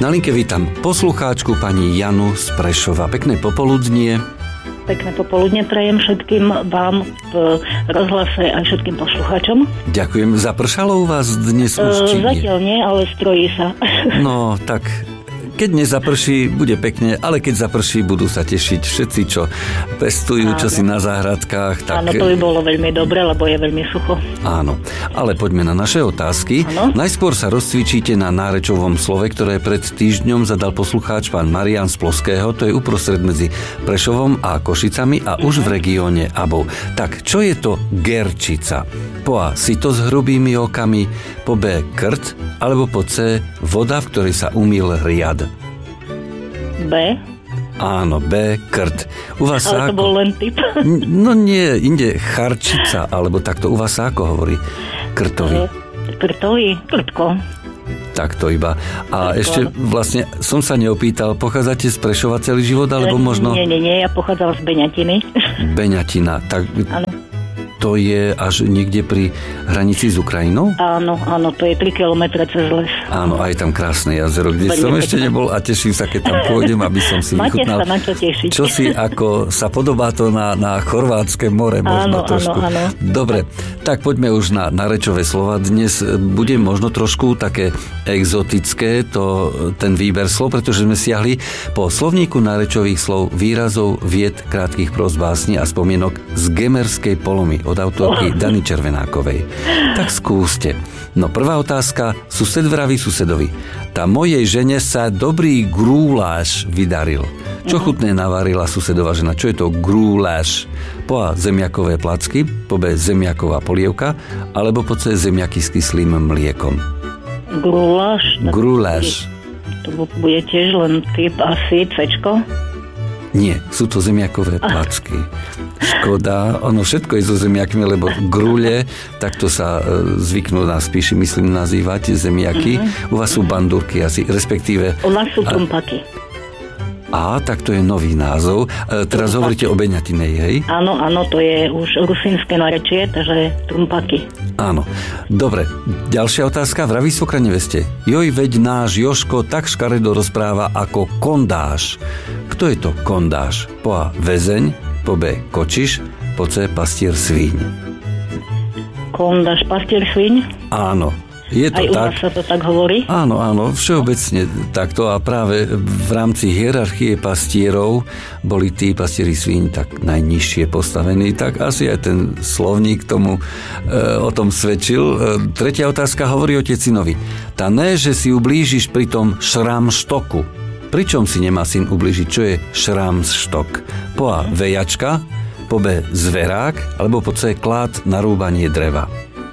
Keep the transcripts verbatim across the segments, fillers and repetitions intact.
Na linke vítam poslucháčku pani Janu z Prešova. Pekné popoludnie. Pekné popoludne prajem všetkým vám v rozhlase a všetkým poslucháčom. Ďakujem. Zapršalo u vás dnes už či nie? Zatiaľ nie, ale strojí sa. No, tak keď nezaprší, bude pekne, ale keď zaprší, budú sa tešiť všetci, čo pestujú, áno, čo si na záhradkách. Tak... Áno, to by bolo veľmi dobre, lebo je veľmi sucho. Áno, ale poďme na naše otázky. Áno. Najskôr sa rozcvičíte na nárečovom slove, ktoré pred týždňom zadal poslucháč pán Marián z Ploského. To je uprostred medzi Prešovom a Košicami a už v regióne Abov. Tak, čo je to gerčica? Po A, sito s hrubými okami, po B, krt, alebo po C, voda, v ktorej sa umýl riad. B. Áno, B, krt. U vás ale sa to ako... bol len typ. No nie, inde charčica, alebo takto. U vás sa ako hovorí krtovi? Krtovi, krtko. Tak to iba. A krtko. Ešte vlastne som sa neopýtal, pochádzate z Prešova celý život, alebo možno... Nie, nie, nie, ja pochádzam z Beňatiny. Beňatina, tak... Áno. To je až niekde pri hranici s Ukrajinou? Áno, áno, to je tri kilometre cez les. Áno, aj tam krásne jazero, kde Veľmi som pekne. Ešte nebol a teším sa, keď tam pôjdem, aby som si Máte vychutnal. Máte sa na čo tešiť. Čo si, ako sa podobá to na, na chorvátske more, možno áno, trošku. Áno, áno. Dobre, tak poďme už na narečové slova. Dnes bude možno trošku také exotické to, ten výber slov, pretože sme siahli po slovníku narečových slov, výrazov, vied, krátkych pros, básni a spomienok z Gemerskej polomy od autorky oh. Dany Červenákovej. Tak skúste. No prvá otázka. Sused vraví susedovi. Tá mojej žene sa dobrý grúláš vydaril. Čo chutné navarila susedová žena? Čo je to grúláš? Po A zemiakové placky, po B zemiaková polievka, alebo po C zemiaky s kyslým mliekom. Grúláš? Grúláš. To bude tiež len typ asi Cčko? Nie, sú to zemiakové placky. Škoda, ono všetko je so zemiakmi, lebo grúle, takto sa e, zvyknú nás píši, myslím, nazývať zemiaky. Mm-hmm. U vás sú bandúrky asi, respektíve... U nás sú trumpaky. Á, tak to je nový názov. E, teraz trumpaky. Hovoríte o Beňatinej, hej? Áno, áno, to je už rusínske narečie, takže trumpaky. Áno. Dobre, ďalšia otázka. Vraví svokra neveste. Joj, veď náš Joško tak škaredo rozpráva ako kondáš. Kto je to kondáš? Po A väzeň, po B kočiš, po C pastier svíň. Kondáš, pastier svíň? Áno. Je to aj tak. U vás sa to tak hovorí? Áno, áno, všeobecne takto a práve v rámci hierarchie pastierov boli tí pastieri svíň tak najnižšie postavení, tak asi aj ten slovník tomu e, o tom svedčil. E, tretia otázka hovorí o tecinovi. Tá ne, že si ublížiš pri tom šramštoku. Pričom si nemá syn ublížiť? Čo je šramštok? Po A vejačka, po B zverák, alebo po C klád na rúbanie dreva.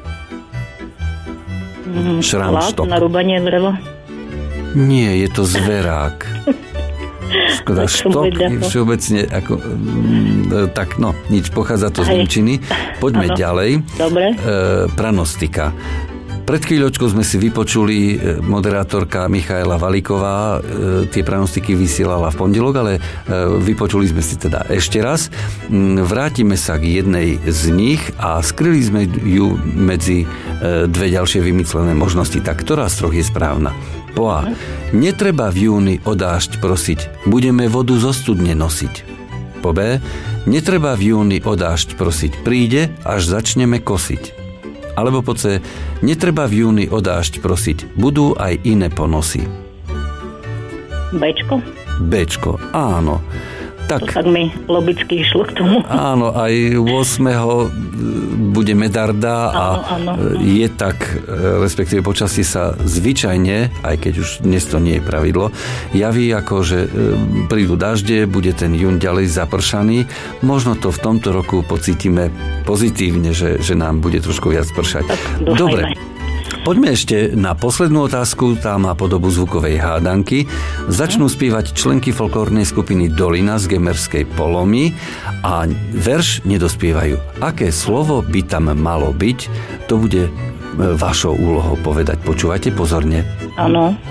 Šramštok. Na rúbanie dreva? Nie, je to zverák. Škoda, štok je všeobecne ako, tak no, nič, pochádza to z nemčiny. Poďme ano. Ďalej. Dobre. E, pranostika. Pred chvíľočkou sme si vypočuli moderátorka Michaela Valíková, e, tie pranostiky vysielala v pondelok, ale e, vypočuli sme si teda ešte raz. Vrátime sa k jednej z nich a skryli sme ju medzi e, dve ďalšie vymyslené možnosti. Tak ktorá z troch je správna? Po A. Netreba v júni o dážď prosiť, budeme vodu zo studne nosiť. Po B. Netreba v júni o dážď prosiť, príde, až začneme kosiť. Alebo po C. Netreba v júni o dážď prosiť, budú aj iné ponosy. Bčko? Bčko, áno. Tak, to tak mi logicky išlo k tomu. Áno, aj ôsmeho bude medarda a áno, áno. Je tak, respektíve počasie sa zvyčajne, aj keď už dnes to nie je pravidlo, javí ako, že prídu dažde, bude ten jún ďalej zapršaný. Možno to v tomto roku pocítime pozitívne, že, že nám bude trošku viac pršať. Tak, dobre. Poďme ešte na poslednú otázku, tá má podobu zvukovej hádanky. Začnú spievať členky folklórnej skupiny Dolina z Gemerskej Polomy a verš nedospievajú. Aké slovo by tam malo byť, to bude vašou úlohou povedať. Počúvajte pozorne. Áno.